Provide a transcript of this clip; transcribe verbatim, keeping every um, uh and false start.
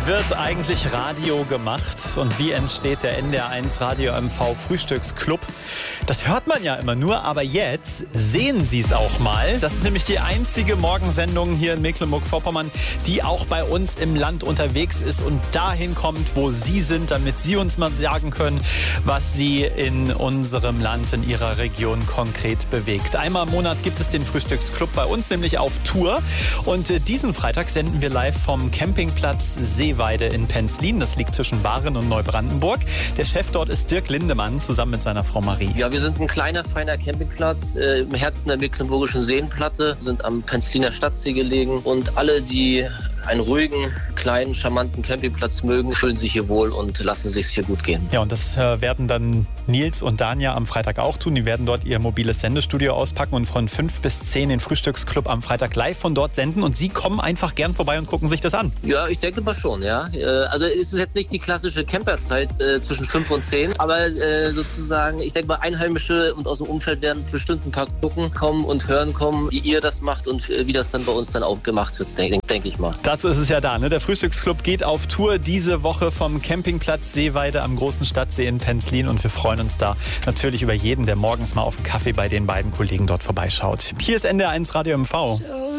wird eigentlich Radio gemacht und wie entsteht der N D R eins Radio M V Frühstücksclub? Das hört man ja immer nur, aber jetzt sehen Sie es auch mal. Das ist nämlich die einzige Morgensendung hier in Mecklenburg-Vorpommern, die auch bei uns im Land unterwegs ist und dahin kommt, wo Sie sind, damit Sie uns mal sagen können, was Sie in unserem Land, in Ihrer Region konkret bewegt. Einmal im Monat gibt es den Frühstücksclub bei uns, nämlich auf Tour. Und diesen Freitag senden wir live vom Campingplatz Seeweide in Penzlin. Das liegt zwischen Waren und Neubrandenburg. Der Chef dort ist Dirk Lindemann, zusammen mit seiner Frau Marie. Ja, wir sind ein kleiner, feiner Campingplatz äh, im Herzen der Mecklenburgischen Seenplatte, sind am Penzliner Stadtsee gelegen und alle, die einen ruhigen, kleinen, charmanten Campingplatz mögen, fühlen sich hier wohl und lassen es sich hier gut gehen. Ja, und das äh, werden dann Nils und Danja am Freitag auch tun. Die werden dort ihr mobiles Sendestudio auspacken und von fünf bis zehn den Frühstücksclub am Freitag live von dort senden. Und Sie kommen einfach gern vorbei und gucken sich das an. Ja, ich denke mal schon, ja. Also es ist jetzt nicht die klassische Camperzeit äh, zwischen fünf und zehn, aber äh, sozusagen, ich denke mal, Einheimische und aus dem Umfeld werden bestimmt ein paar gucken kommen und hören kommen, wie ihr das macht und äh, wie das dann bei uns dann auch gemacht wird, denke denk ich mal. Dazu ist es ja da, ne? Der Frühstücksclub geht auf Tour diese Woche vom Campingplatz Seeweide am großen Stadtsee in Penzlin und wir freuen uns da natürlich über jeden, der morgens mal auf einen Kaffee bei den beiden Kollegen dort vorbeischaut. Hier ist N D R eins Radio M V.